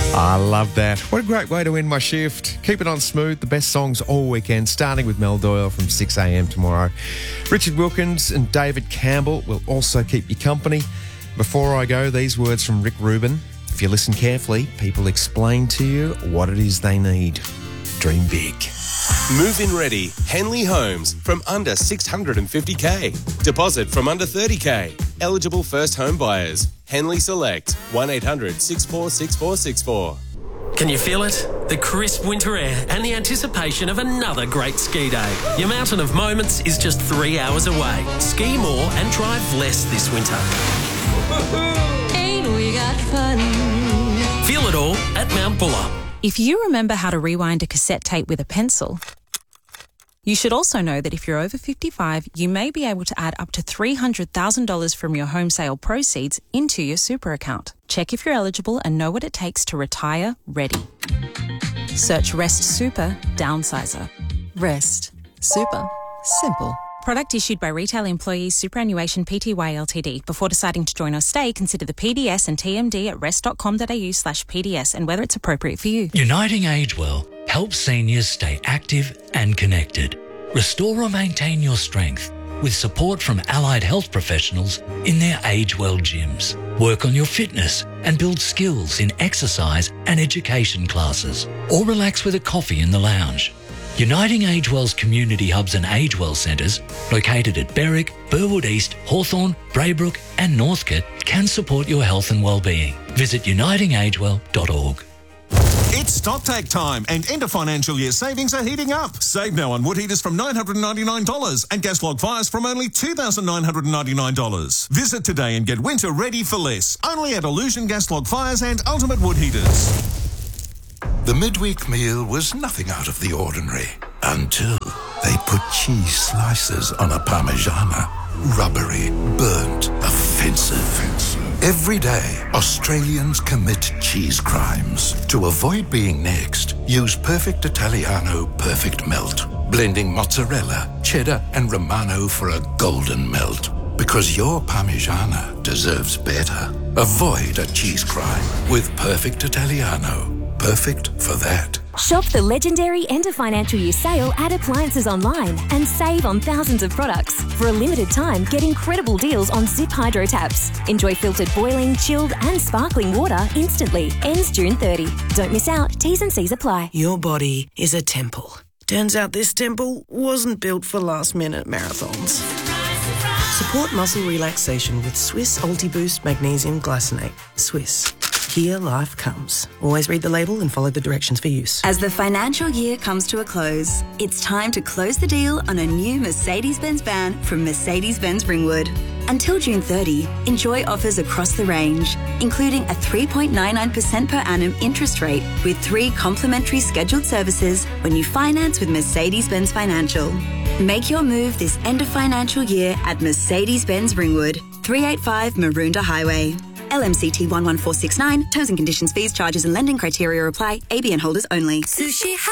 I love that. What a great way to end my shift. Keep it on smooth. The best songs all weekend, starting with Mel Doyle from 6 a.m. tomorrow. Richard Wilkins and David Campbell will also keep you company. Before I go, these words from Rick Rubin. If you listen carefully, people explain to you what it is they need. Dream big. Move-in ready. Henley Homes from under 650k. Deposit from under 30k. Eligible first home buyers. Henley Select. 1-800-646464. Can you feel it? The crisp winter air and the anticipation of another great ski day. Your mountain of moments is just 3 hours away. Ski more and drive less this winter. Ain't we got fun? Feel it all at Mount Buller. If you remember how to rewind a cassette tape with a pencil, you should also know that if you're over 55, you may be able to add up to $300,000 from your home sale proceeds into your super account. Check if you're eligible and know what it takes to retire ready. Search Rest Super Downsizer. Rest Super Simple. Product issued by Retail Employees Superannuation Pty Ltd. Before deciding to join or stay, consider the PDS and TMD at rest.com.au/PDS and whether it's appropriate for you. Uniting Agewell helps seniors stay active and connected. Restore or maintain your strength with support from allied health professionals in their Agewell gyms. Work on your fitness and build skills in exercise and education classes, or relax with a coffee in the lounge. Uniting Agewell's community hubs and Agewell centres, located at Berwick, Burwood East, Hawthorn, Braybrook and Northcote, can support your health and well-being. Visit unitingagewell.org. It's stocktake time and end of financial year savings are heating up. Save now on wood heaters from $999 and gas log fires from only $2,999. Visit today and get winter ready for less. Only at Illusion Gas Log Fires and Ultimate Wood Heaters. The midweek meal was nothing out of the ordinary until they put cheese slices on a Parmigiana. Rubbery, burnt, offensive. Every day, Australians commit cheese crimes. To avoid being next, use Perfect Italiano Perfect Melt. Blending mozzarella, cheddar and Romano for a golden melt. Because your Parmigiana deserves better. Avoid a cheese crime with Perfect Italiano. Perfect for that. Shop the legendary end of financial year sale at Appliances Online and save on thousands of products. For a limited time, get incredible deals on Zip Hydro taps. Enjoy filtered boiling, chilled and sparkling water instantly. Ends June 30. Don't miss out. T's and C's apply. Your body is a temple. Turns out this temple wasn't built for last-minute marathons. Support muscle relaxation with Swiss Ultiboost Magnesium Glycinate. Swiss. Here life comes. Always read the label and follow the directions for use. As the financial year comes to a close, it's time to close the deal on a new Mercedes-Benz van from Mercedes-Benz Ringwood. Until June 30, enjoy offers across the range, including a 3.99% per annum interest rate with 3 complimentary scheduled services when you finance with Mercedes-Benz Financial. Make your move this end of financial year at Mercedes-Benz Ringwood, 385 Maroondah Highway. LMCT 11469. Terms and conditions, fees, charges and lending criteria apply. ABN holders only. Sushi